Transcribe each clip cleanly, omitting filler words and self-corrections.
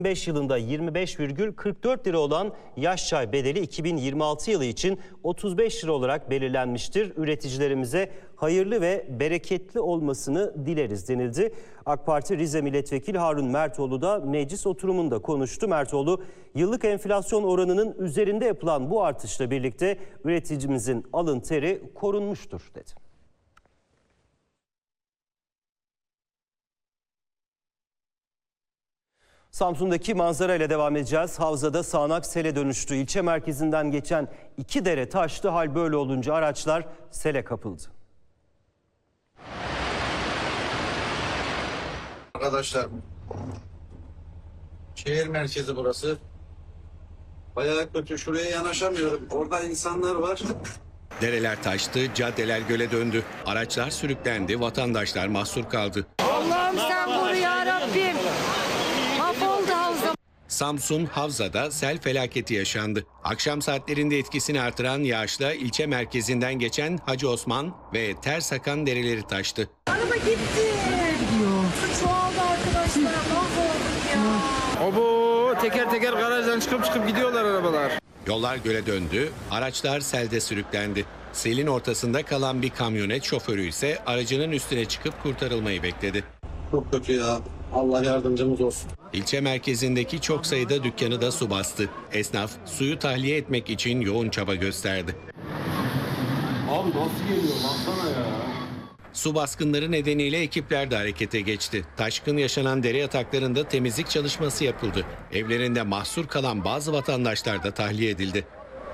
2005 yılında 25,44 lira olan yaş çay bedeli 2026 yılı için 35 lira olarak belirlenmiştir. Üreticilerimize hayırlı ve bereketli olmasını dileriz denildi. AK Parti Rize Milletvekili Harun Mertoğlu da meclis oturumunda konuştu. Mertoğlu, yıllık enflasyon oranının üzerinde yapılan bu artışla birlikte üreticimizin alın teri korunmuştur dedi. Samsun'daki manzara ile devam edeceğiz. Havzada sağanak sele dönüştü. İlçe merkezinden geçen iki dere taştı. Hal böyle olunca araçlar sele kapıldı. Arkadaşlar, şehir merkezi burası. Bayağı kötü. Şuraya yanaşamıyorum. Orada insanlar var. Dereler taştı, caddeler göle döndü. Araçlar sürüklendi, vatandaşlar mahsur kaldı. Allah'ım sen koru ya Rabbim. Mahvoldu havza. Samsun Havza'da sel felaketi yaşandı. Akşam saatlerinde etkisini artıran yağışla ilçe merkezinden geçen Hacı Osman ve Ters akan dereleri taştı. Araba gitti. Su çoğaldı arkadaşlar. Mahvolduk ya. Obo, teker teker garajdan çıkıp gidiyorlar arabalar. Yollar göle döndü, araçlar selde sürüklendi. Selin ortasında kalan bir kamyonet şoförü ise aracının üstüne çıkıp kurtarılmayı bekledi. Çok kötü ya. Allah yardımcımız olsun. İlçe merkezindeki çok sayıda dükkanı da su bastı. Esnaf suyu tahliye etmek için yoğun çaba gösterdi. Abi nasıl geliyor baksana ya. Su baskınları nedeniyle ekipler de harekete geçti. Taşkın yaşanan dere yataklarında temizlik çalışması yapıldı. Evlerinde mahsur kalan bazı vatandaşlar da tahliye edildi.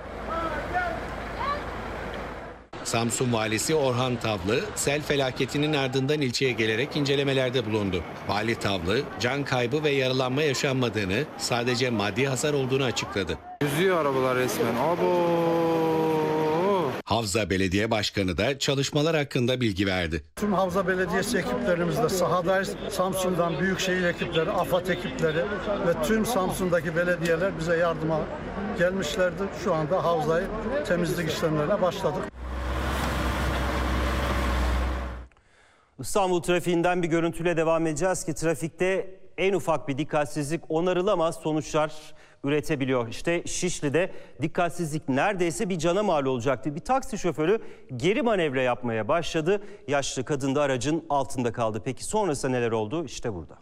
Samsun Valisi Orhan Tavlı, sel felaketinin ardından ilçeye gelerek incelemelerde bulundu. Vali Tavlı, can kaybı ve yaralanma yaşanmadığını, sadece maddi hasar olduğunu açıkladı. Yüzüyor arabalar resmen. Abo. Havza Belediye Başkanı da çalışmalar hakkında bilgi verdi. Tüm Havza Belediyesi ekiplerimizle sahadayız. Samsun'dan büyükşehir ekipleri, AFAD ekipleri ve tüm Samsun'daki belediyeler bize yardıma gelmişlerdi. Şu anda havzayı temizlik işlemlerine başladık. İstanbul trafiğinden bir görüntüyle devam edeceğiz ki trafikte en ufak bir dikkatsizlik onarılamaz sonuçlar üretebiliyor. İşte Şişli'de dikkatsizlik neredeyse bir cana mal olacaktı. Bir taksi şoförü geri manevra yapmaya başladı. Yaşlı kadın da aracın altında kaldı. Peki sonrasında neler oldu? İşte burada.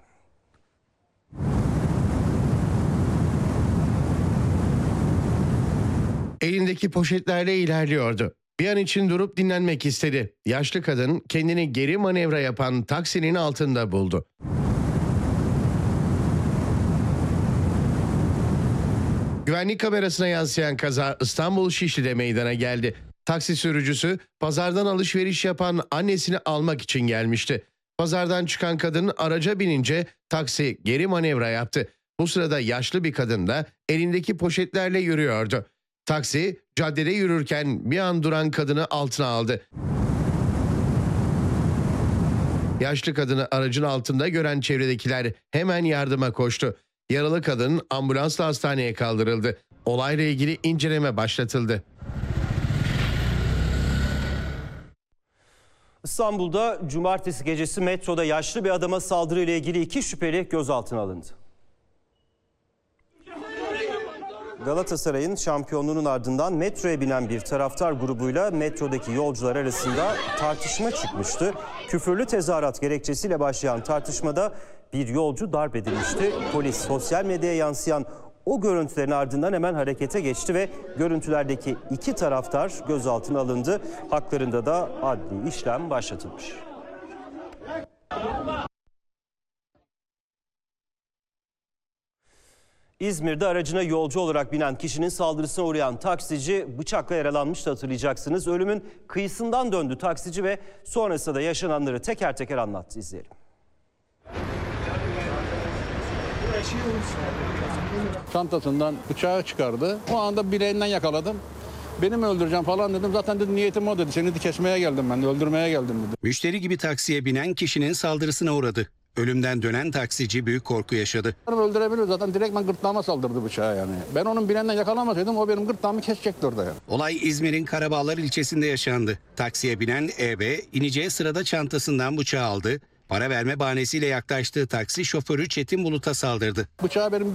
Elindeki poşetlerle ilerliyordu. Bir an için durup dinlenmek istedi. Yaşlı kadın kendini geri manevra yapan taksinin altında buldu. Güvenlik kamerasına yansıyan kaza İstanbul Şişli'de meydana geldi. Taksi sürücüsü pazardan alışveriş yapan annesini almak için gelmişti. Pazardan çıkan kadın araca binince taksi geri manevra yaptı. Bu sırada yaşlı bir kadın da elindeki poşetlerle yürüyordu. Taksi caddede yürürken bir an duran kadını altına aldı. Yaşlı kadını aracın altında gören çevredekiler hemen yardıma koştu. Yaralı kadın ambulansla hastaneye kaldırıldı. Olayla ilgili inceleme başlatıldı. İstanbul'da cumartesi gecesi metroda yaşlı bir adama saldırıyla ilgili 2 şüpheli gözaltına alındı. Galatasaray'ın şampiyonluğunun ardından metroya binen bir taraftar grubuyla metrodaki yolcular arasında tartışma çıkmıştı. Küfürlü tezahürat gerekçesiyle başlayan tartışmada bir yolcu darp edilmişti. Polis sosyal medyaya yansıyan o görüntülerin ardından hemen harekete geçti ve görüntülerdeki 2 taraftar gözaltına alındı. Haklarında da adli işlem başlatılmış. İzmir'de aracına yolcu olarak binen kişinin saldırısına uğrayan taksici bıçakla yaralanmıştı, hatırlayacaksınız. Ölümün kıyısından döndü taksici ve sonrasında da yaşananları teker teker anlattı. İzleyelim. Çantasından bıçağı çıkardı. O anda bileğinden yakaladım. Beni mi öldüreceğim falan dedim. Zaten dedi niyetim o dedi. Seni de kesmeye geldim ben de öldürmeye geldim dedi. Müşteri gibi taksiye binen kişinin saldırısına uğradı. Ölümden dönen taksici büyük korku yaşadı. Öldürebilir zaten direktmen gırtlağıma saldırdı bıçağı yani. Ben onun bileğinden yakalamasaydım o benim gırtlağımı kesecekti orada yani. Olay İzmir'in Karabağlar ilçesinde yaşandı. Taksiye binen EB ineceği sırada çantasından bıçağı aldı. Para verme bahanesiyle yaklaştığı taksi şoförü Çetin Bulut'a saldırdı. Bıçağı benim